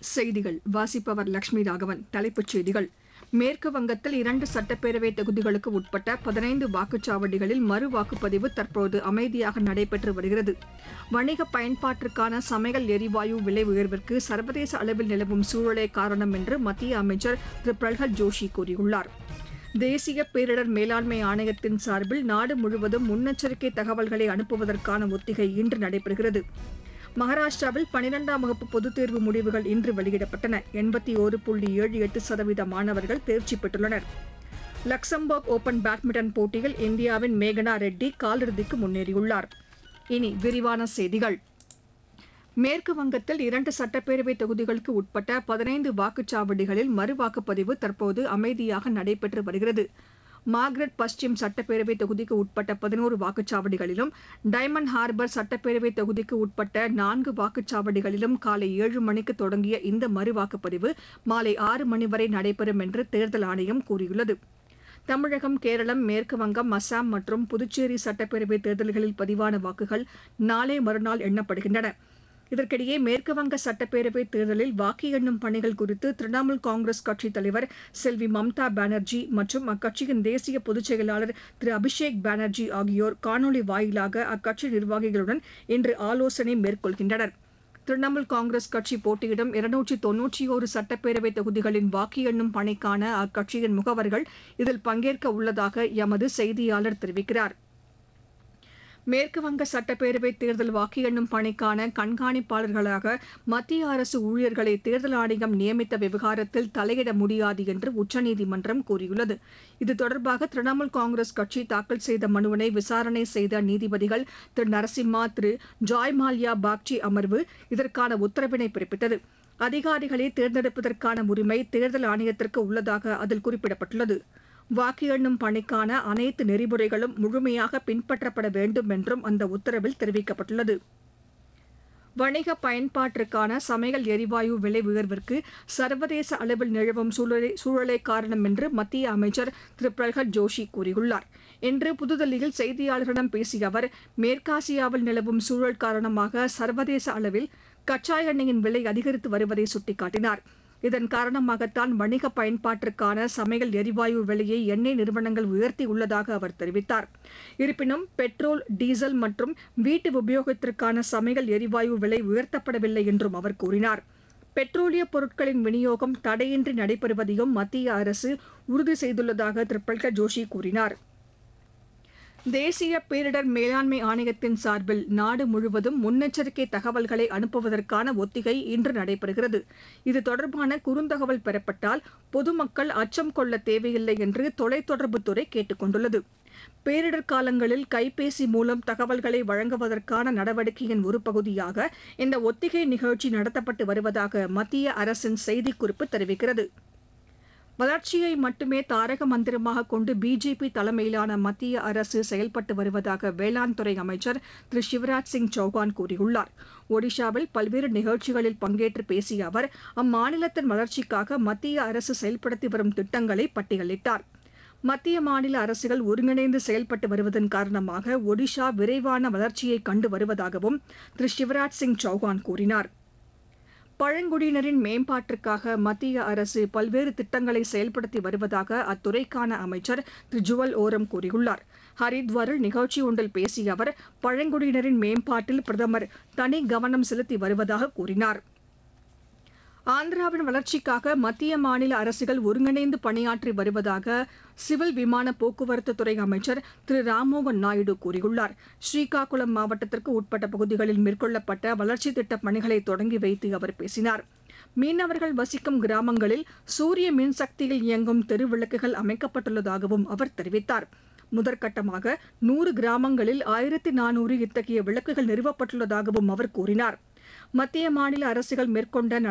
செய்திகள் வாசிப்பவர் லட்சுமி ராகவன். தலைப்புச் செய்திகள்: மேற்கு வங்கத்தில் 2 சட்டப்பேரவை தொகுதிகளுக்கு உட்பட்ட 15 வாக்குச்சாவடிகளில் மறு வாக்குப்பதிவு தற்போது அமைதியாக நடைபெற்று வருகிறது. வணிக பயன்பாட்டிற்கான சமையல் எரிவாயு விலை உயர்விற்கு சர்வதேச அளவில் நிலவும் சூழலே காரணம் என்று மத்திய அமைச்சர் திரு பிரல்ஹாத் ஜோஷி கூறியுள்ளார். தேசிய பேரிடர் மேலாண்மை ஆணையத்தின் சார்பில் நாடு முழுவதும் முன்னெச்சரிக்கை தகவல்களை அனுப்புவதற்கான ஒத்திகை இன்று நடைபெறுகிறது. மகாராஷ்டிராவில் 12ஆம் வகுப்பு பொதுத் தேர்வு முடிவுகள் இன்று வெளியிடப்பட்டன. 81.78% மாணவர்கள் தேர்ச்சி பெற்றுள்ளனர். லக்சம்பர்க் ஓபன் பேட்மிண்டன் போட்டியில் இந்தியாவின் மேகனா ரெட்டி காலிறுதிக்கு முன்னேறியுள்ளார். இனி விரிவான செய்திகள். மேற்கு வங்கத்தில் 2 சட்டப்பேரவை தொகுதிகளுக்கு உட்பட்ட 15 வாக்குச்சாவடிகளில் மறுவாக்குப்பதிவு தற்போது அமைதியாக நடைபெற்று வருகிறது. மார்க்ரெட் பஸ்சிம் சட்டப்பேரவை தொகுதிக்கு உட்பட்ட 11 வாக்குச்சாவடிகளிலும், டைமண்ட் ஹார்பர் சட்டப்பேரவை தொகுதிக்கு உட்பட்ட 4 வாக்குச்சாவடிகளிலும் காலை 7 மணிக்கு தொடங்கிய இந்த மறுவாக்குப்பதிவு மாலை 6 மணி வரை நடைபெறும் என்று தேர்தல் ஆணையம் கூறியுள்ளது. தமிழகம், கேரளம், மேற்கு வங்கம், அசாம் மற்றும் புதுச்சேரி சட்டப்பேரவை தேர்தல்களில் பதிவான வாக்குகள் நாளை மறுநாள் எண்ணப்படுகின்றன. இதற்கிடையே மேற்குவங்க சட்டப்பேரவை தேர்தலில் வாக்கு எண்ணும் பணிகள் குறித்து திரிணாமுல் காங்கிரஸ் கட்சித் தலைவர் செல்வி மம்தா பானர்ஜி மற்றும் அக்கட்சியின் தேசிய பொதுச் செயலாளர் திரு அபிஷேக் பானர்ஜி ஆகியோர் காணொலி வாயிலாக அக்கட்சி நிர்வாகிகளுடன் இன்று ஆலோசனை மேற்கொள்கின்றனர். திரிணாமுல் காங்கிரஸ் கட்சி போட்டியிடும் 291 சட்டப்பேரவை தொகுதிகளின் வாக்கு எண்ணும் பணிக்கான அக்கட்சியின் முகவர்கள் இதில் பங்கேற்க உள்ளதாக எமது செய்தியாளர் தெரிவிக்கிறார். மேற்குவங்க சட்டப்பேரவை தேர்தல் வாக்கு எண்ணும் பணிக்கான கண்காணிப்பாளர்களாக மத்திய அரசு ஊழியர்களை தேர்தல் ஆணையம் நியமித்த விவகாரத்தில் தலையிட முடியாது என்று உச்சநீதிமன்றம் கூறியுள்ளது. இது தொடர்பாக திரிணாமுல் காங்கிரஸ் கட்சி தாக்கல் செய்த மனுவினை விசாரணை செய்த நீதிபதிகள் திரு நரசிம்மா, திரு ஜாய் மால்யா பாக்சி அமர்வு இதற்கான உத்தரவினை பிறப்பித்தது. அதிகாரிகளை தேர்ந்தெடுப்பதற்கான உரிமை தேர்தல் ஆணையத்திற்கு உள்ளதாக அதில் குறிப்பிடப்பட்டுள்ளது. வாக்கு எண்ணும் பணிக்கான அனைத்து நெறிமுறைகளும் முழுமையாக பின்பற்றப்பட வேண்டும் என்றும் அந்த உத்தரவில் தெரிவிக்கப்பட்டுள்ளது. வணிக பயன்பாட்டிற்கான சமையல் எரிவாயு விலை உயர்விற்கு சர்வதேச அளவில் நிலவும் சூழலே காரணம் என்று மத்திய அமைச்சர் திரு பிரல்ஹாத் ஜோஷி கூறியுள்ளார். இன்று புதுதில்லியில் செய்தியாளர்களிடம் பேசிய அவர், மேற்காசியாவில் நிலவும் சூழல் காரணமாக சர்வதேச அளவில் கச்சா எண்ணெயின் விலை அதிகரித்து வருவதை சுட்டிக்காட்டினார். இதன் காரணமாகத்தான் வணிக பயன்பாட்டிற்கான சமையல் எரிவாயு விலையை எண்ணெய் நிறுவனங்கள் உயர்த்தியுள்ளதாக அவர் தெரிவித்தார். இருப்பினும் பெட்ரோல், டீசல் மற்றும் வீட்டு உபயோகத்திற்கான சமையல் எரிவாயு விலை உயர்த்தப்படவில்லை என்றும் அவர் கூறினார். பெட்ரோலிய பொருட்களின் விநியோகம் தடையின்றி நடைபெறுவதையும் மத்திய அரசு உறுதி செய்துள்ளதாக திரு பிரல்ஹாத் ஜோஷி கூறினார். தேசிய பேரிடர் மேலாண்மை ஆணையத்தின் சார்பில் நாடு முழுவதும் முன்னெச்சரிக்கை தகவல்களை அனுப்புவதற்கான ஒத்திகை இன்று நடைபெறுகிறது. இது தொடர்பான குறுந்தகவல் பெறப்பட்டால் பொதுமக்கள் அச்சம் கொள்ள தேவையில்லை என்று தொலைத்தொடர்புத்துறை கேட்டுக் கொண்டுள்ளது. பேரிடர் காலங்களில் கைபேசி மூலம் தகவல்களை வழங்குவதற்கான நடவடிக்கையின் ஒரு பகுதியாக இந்த ஒத்திகை நிகழ்ச்சி நடத்தப்பட்டு வருவதாக மத்திய அரசின் செய்திக்குறிப்பு தெரிவிக்கிறது. வளர்ச்சியை மட்டுமே தாரக மந்திரமாக கொண்டு பிஜேபி தலைமையிலான மத்திய அரசு செயல்பட்டு வருவதாக வேளாண் துறை அமைச்சர் திரு சிவராஜ் சிங் சௌகான் கூறியுள்ளார். ஒடிஷாவில் பல்வேறு நிகழ்ச்சிகளில் பங்கேற்று பேசிய அவர், அம்மாநிலத்தின் வளர்ச்சிக்காக மத்திய அரசு செயல்படுத்தி வரும் திட்டங்களை பட்டியலிட்டார். மத்திய மாநில அரசுகள் ஒருங்கிணைந்து செயல்பட்டு வருவதன் காரணமாக ஒடிஷா விரைவான வளர்ச்சியை கண்டு வருவதாகவும் திரு சிவராஜ் சிங் சௌகான் கூறினார். பழங்குடியினரின் மேம்பாட்டிற்காக மத்திய அரசு பல்வேறு திட்டங்களை செயல்படுத்தி வருவதாக அத்துறைக்கான அமைச்சர் திரு ஜுவல் ஓரம் கூறியுள்ளார். ஹரித்வாரில் நிகழ்ச்சி ஒன்றில் பேசிய அவர், பழங்குடியினரின் மேம்பாட்டில் பிரதமர் தனி கவனம் செலுத்தி வருவதாக கூறினார். ஆந்திராவின் வளர்ச்சிக்காக மத்திய மாநில அரசுகள் ஒருங்கிணைந்து பணியாற்றி வருவதாக சிவில் விமான போக்குவரத்து துறை அமைச்சர் திரு ராம்மோகன் நாயுடு கூறியுள்ளார். ஸ்ரீகாகுளம் மாவட்டத்திற்கு உட்பட்ட பகுதிகளில் மேற்கொள்ளப்பட்ட வளர்ச்சித் திட்டப் பணிகளை தொடங்கி வைத்து அவர் பேசினார். மீனவர்கள் வசிக்கும் கிராமங்களில் சூரிய மின்சக்தியில் இயங்கும் தெருவிளக்குகள் அமைக்கப்பட்டுள்ளதாகவும் அவர் தெரிவித்தார். முதற்கட்டமாக 100 கிராமங்களில் 1400 இத்தகைய விளக்குகள் நிறுவப்பட்டுள்ளதாகவும் அவர் கூறினார். மத்திய மாநில அரசுகள் மேற்கொண்ட